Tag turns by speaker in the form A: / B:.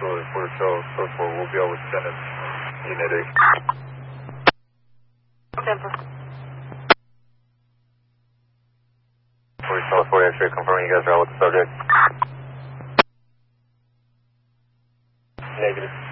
A: absolutely. So we'll be able to send it Unit 8.
B: Temper.
A: 40 X-ray confirming you guys are out with the subject. Negative.